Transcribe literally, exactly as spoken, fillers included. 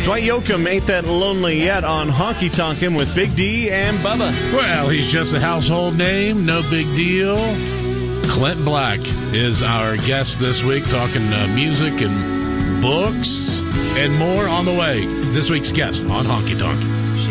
Dwight Yoakam ain't that lonely yet on Honky Tonkin' with Big D and Bubba. Well, he's just a household name, no big deal. Clint Black is our guest this week, talking uh, music and books and more on the way. This week's guest on Honky Tonkin'.